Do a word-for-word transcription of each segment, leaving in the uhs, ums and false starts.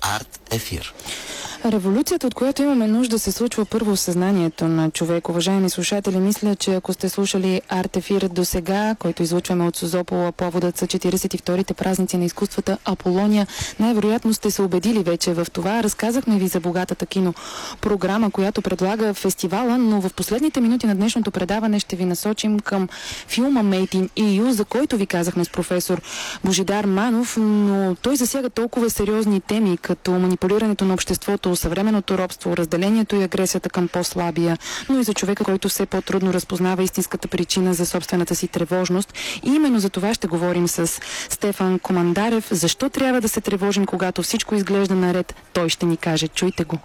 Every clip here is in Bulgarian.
Арт Ефир. Революцията, от която имаме нужда, се случва първо в съзнанието на човек. Уважаеми слушатели, мисля, че ако сте слушали Арт Ефир до сега, който излучваме от Созопола, поводът са четиридесет и вторите празници на изкуствата Аполония, най-вероятно сте се убедили вече в това. Разказахме ви за богатата кинопрограма, която предлага фестивала, но в последните минути на днешното предаване ще ви насочим към филма Made in и ю, за който ви казахме с професор Божидар Манов, но той засяга толкова сериозни теми, като манипулирането на обществото, съвременното робство, разделението и агресията към по-слабия, но и за човека, който все по-трудно разпознава истинската причина за собствената си тревожност. И именно за това ще говорим с Стефан Командарев. Защо трябва да се тревожим, когато всичко изглежда наред? Той ще ни каже. Чуйте го.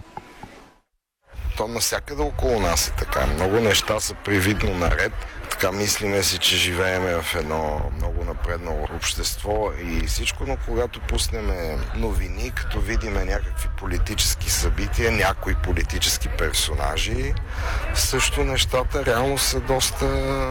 То навсякъде около нас е така. Много неща са привидно наред. Така мислиме си, че живееме в едно много напреднало общество и всичко, но когато пуснем новини, като видиме някакви политически събития, някои политически персонажи, също нещата реално са доста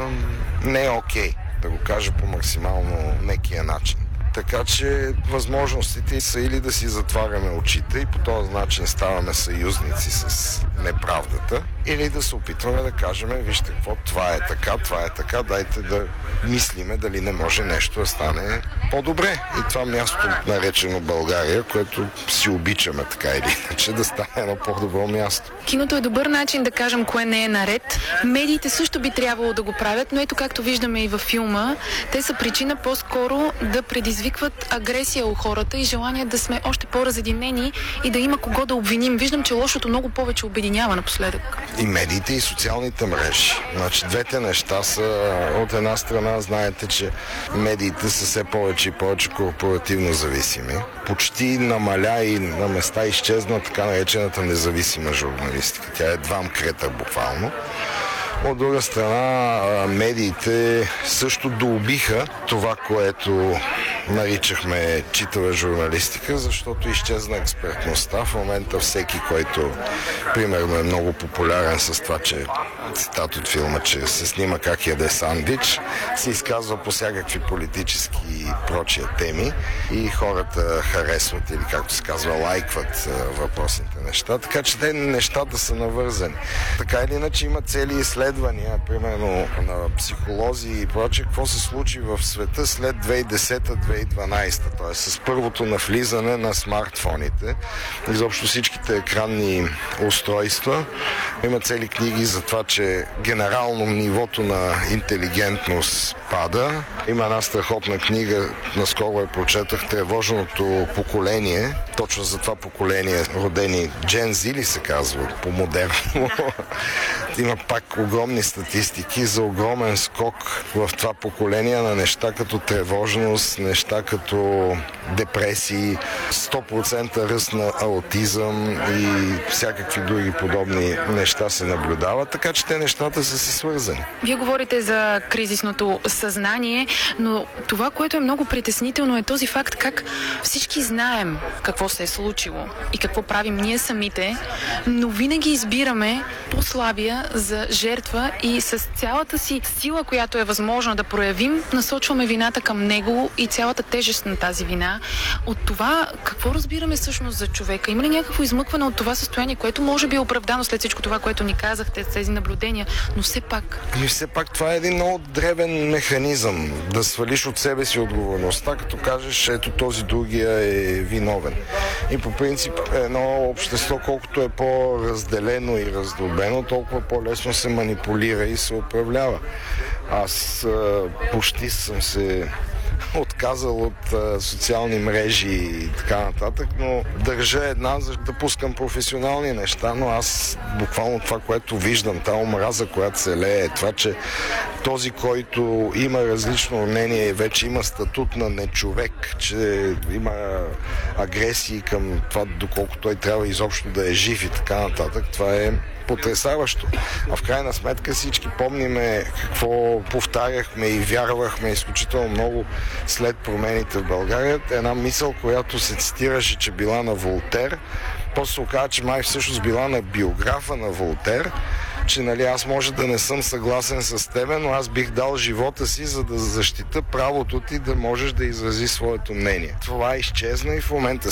не окей, да го кажа по максимално мекия начин. Така че възможностите са или да си затваряме очите и по този начин ставаме съюзници с неправдата, или да се опитваме да кажем, вижте какво, това е така, това е така, дайте да мислиме дали не може нещо да стане по-добре. И това място, наречено България, което си обичаме така или иначе, да стане едно по-добро място. Киното е добър начин да кажем кое не е наред. Медиите също би трябвало да го правят, но ето както виждаме и във филма, те са причина по-скоро да предизвикват агресия у хората и желание да сме още по-разединени и да има кого да обвиним. Виждам, че лошото много повече обединява напоследък. И медиите, и социалните мрежи. Значи двете неща са, от една страна знаете, че медиите са все повече и повече корпоративно зависими. Почти намаля и на места изчезна така наречената независима журналистика. Тя е двам крета буквално. От друга страна, медиите също доубиха това, което наричахме читава журналистика, защото изчезна експертността. В момента всеки, който примерно е много популярен с това, че цитат от филма, че се снима как яде сандвич, се изказва по всякакви политически и прочия теми и хората харесват или, както се казва, лайкват въпросните неща. Така че те нещата са навързани. Така или иначе има цели изследвания, примерно на психолози и прочее, какво се случи в света след две хиляди и десета - две хиляди и дванадесета, т.е. с първото навлизане на смартфоните, изобщо всичките екранни устройства. Има цели книги за това, че генерално нивото на интелигентност пада. Има една страхотна книга, наскоро я прочетах, Тревожното поколение. Точно за това поколение, родени Gen Z ли се казва, по-модерно. Има пак огромни статистики за огромен скок в това поколение на неща като тревожност, неща като депресии, сто процента ръст на аутизъм и всякакви други подобни неща се наблюдават, така че те нещата са си свързани. Вие говорите за кризисното съзнание, но това, което е много притеснително, е този факт как всички знаем какво се е случило и какво правим ние самите, но винаги избираме по-слабия за жертва и с цялата си сила, която е възможно да проявим, насочваме вината към него и цялата тежест на тази вина. От това какво разбираме всъщност за човека? Има ли някакво измъкване от това състояние, което може би е оправдано след всичко това, което ни казахте, тези наблюдения, но все пак... И все пак това е един много древен механизъм, да свалиш от себе си отговорността, като кажеш, ето този другия е виновен. И по принцип едно общество, колкото е по-разделено и раздробено, толкова по-лесно се манипулира и се управлява. Аз а, почти съм се отказал от а, социални мрежи и така нататък, но държа една, за да пускам професионални неща, но аз буквално това, което виждам, тази омраза, която се лее, това, че този, който има различно мнение, вече има статут на нечовек, че има агресии към това, доколко той трябва изобщо да е жив и така нататък, това е потресаващо. А в крайна сметка всички помниме какво повтаряхме и вярвахме изключително много след промените в България. Една мисъл, която се цитираше, че била на Волтер. После се оказа, че май всъщност била на биографа на Волтер, че нали, аз може да не съм съгласен с тебе, но аз бих дал живота си, за да защита правото ти да можеш да изрази своето мнение. Това изчезна и в момента